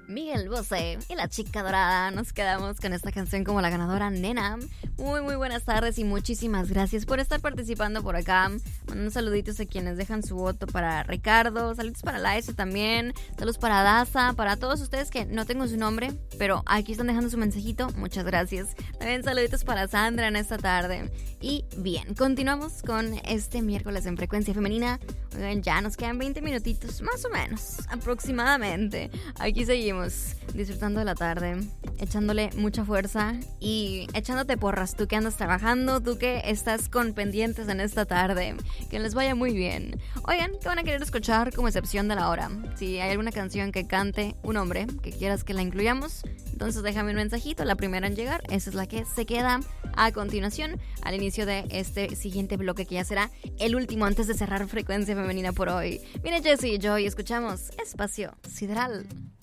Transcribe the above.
Miguel Bosé y la chica dorada. Nos quedamos con esta canción como la ganadora, Nena. Muy buenas tardes y muchísimas gracias por estar participando por acá. Unos saluditos a quienes dejan su voto para Ricardo, saludos para Laeso también, saludos para Daza, para todos ustedes que no tengo su nombre, pero aquí están dejando su mensajito, muchas gracias. También saluditos para Sandra en esta tarde. Y bien, continuamos con este miércoles en Frecuencia Femenina. Oigan, ya nos quedan 20 minutitos, más o menos, aproximadamente. Aquí seguimos, disfrutando de la tarde, echándole mucha fuerza y echándote porras, tú que andas trabajando, tú que estás con pendientes en esta tarde. Que les vaya muy bien. Oigan, ¿qué van a querer escuchar como excepción de la hora? Si hay alguna canción que cante un hombre que quieras que la incluyamos, entonces déjame un mensajito, la primera en llegar, esa es la que se queda a continuación, al inicio de este siguiente bloque que ya será el último antes de cerrar Frecuencia Femenina por hoy. Viene Jessie y yo y escuchamos Espacio Sideral.